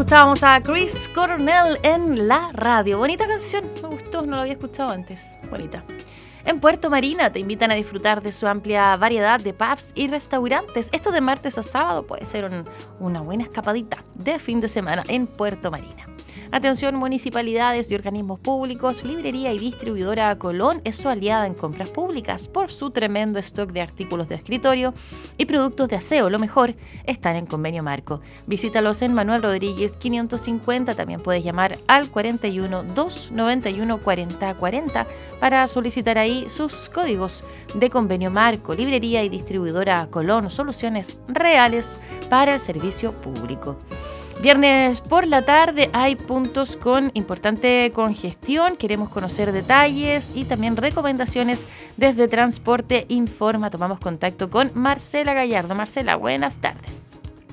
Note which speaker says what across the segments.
Speaker 1: Escuchábamos a Chris Cornell en la radio. Bonita canción, me gustó, no la había escuchado antes. Bonita. En Puerto Marina te invitan a disfrutar de su amplia variedad de pubs y restaurantes. Esto de martes a sábado puede ser una buena escapadita de fin de semana en Puerto Marina. Atención, municipalidades y organismos públicos, Librería y Distribuidora Colón es su aliada en compras públicas por su tremendo stock de artículos de escritorio y productos de aseo. Lo mejor están en Convenio Marco. Visítalos en Manuel Rodríguez 550. También puedes llamar al 41 291 40 40 para solicitar ahí sus códigos de Convenio Marco. Librería y Distribuidora Colón, soluciones reales para el servicio público. Viernes por la tarde hay puntos con importante congestión. Queremos conocer detalles y también recomendaciones desde Transporte Informa. Tomamos contacto con Marcela Gallardo. Marcela, buenas tardes.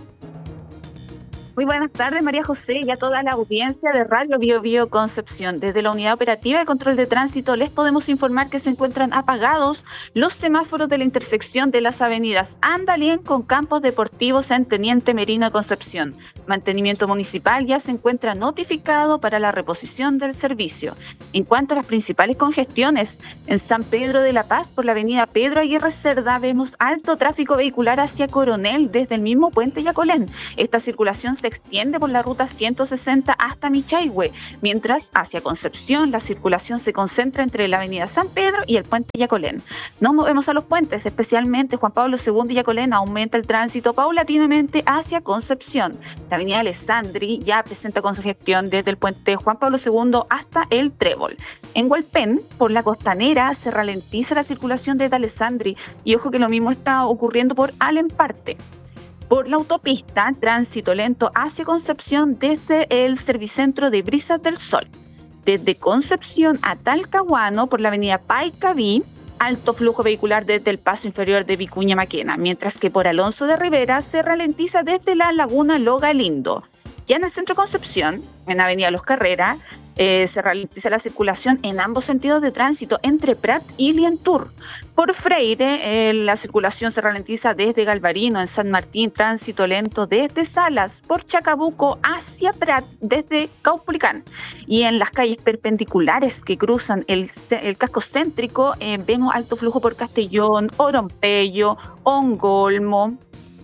Speaker 2: Muy buenas tardes, María José, y a toda la audiencia de Radio Bio Bio Concepción. Desde la Unidad Operativa de Control de Tránsito les podemos informar que se encuentran apagados los semáforos de la intersección de las avenidas Andalien con Campos Deportivos en Teniente Merino de Concepción. Mantenimiento Municipal ya se encuentra notificado para la reposición del servicio. En cuanto a las principales congestiones, en San Pedro de la Paz por la avenida Pedro Aguirre Cerda vemos alto tráfico vehicular hacia Coronel desde el mismo puente Yacolén. Esta circulación se extiende por la ruta 160 hasta Michaihue, mientras hacia Concepción la circulación se concentra entre la avenida San Pedro y el puente Yacolén. Nos movemos a los puentes, especialmente Juan Pablo II y Yacolén, aumenta el tránsito paulatinamente hacia Concepción. La avenida Alessandri ya presenta congestión desde el puente Juan Pablo II hasta el Trébol. En Hualpén, por la Costanera, se ralentiza la circulación desde Alessandri y ojo que lo mismo está ocurriendo por Alemparte. Por la autopista, tránsito lento hacia Concepción desde el Servicentro de Brisas del Sol. Desde Concepción a Talcahuano por la avenida Paicaví, alto flujo vehicular desde el paso inferior de Vicuña Maquena, mientras que por Alonso de Rivera se ralentiza desde la Laguna Loga Lindo. Ya en el centro de Concepción, en avenida Los Carreras, se ralentiza la circulación en ambos sentidos de tránsito entre Prat y Lientour. Por Freire, la circulación se ralentiza desde Galvarino, en San Martín, tránsito lento desde Salas, por Chacabuco hacia Prat, desde Caupolicán. Y en las calles perpendiculares que cruzan el casco céntrico, vemos alto flujo por Castellón, Orompeyo, Ongolmo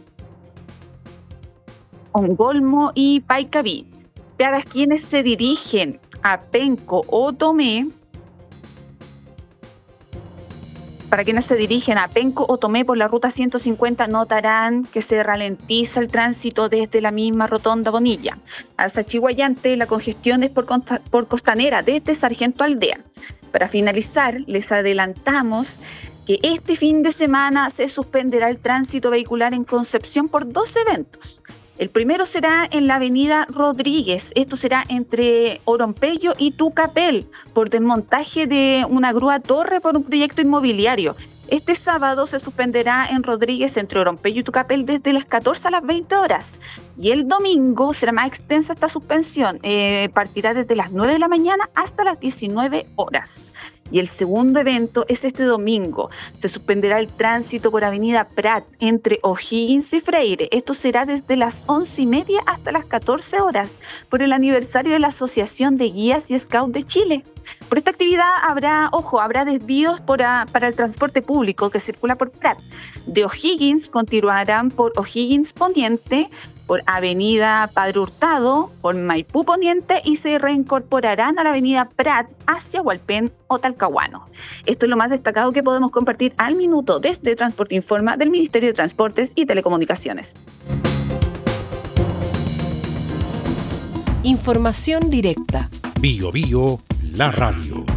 Speaker 2: y Paicaví. Para quienes se dirigen a Penco o Tomé, por la ruta 150 notarán que se ralentiza el tránsito desde la misma Rotonda Bonilla. Hasta Chihuayante la congestión es por Costanera desde Sargento Aldea. Para finalizar, les adelantamos que este fin de semana se suspenderá el tránsito vehicular en Concepción por 2 eventos. El primero será en la avenida Rodríguez, esto será entre Orompeyo y Tucapel, por desmontaje de una grúa torre por un proyecto inmobiliario. Este sábado se suspenderá en Rodríguez entre Orompeyo y Tucapel desde las 14 a las 20 horas. Y el domingo será más extensa esta suspensión, partirá desde las 9 de la mañana hasta las 19 horas. Y el segundo evento es este domingo. Se suspenderá el tránsito por avenida Prat entre O'Higgins y Freire. Esto será desde las 11:30 hasta las 14 horas por el aniversario de la Asociación de Guías y Scouts de Chile. Por esta actividad habrá desvíos para el transporte público que circula por Prat. De O'Higgins continuarán por O'Higgins Poniente, por avenida Padre Hurtado, por Maipú Poniente y se reincorporarán a la avenida Prat hacia Hualpén o Talcahuano. Esto es lo más destacado que podemos compartir al minuto desde Transporte Informa del Ministerio de Transportes y Telecomunicaciones.
Speaker 3: Información directa.
Speaker 4: Bio Bio, la radio.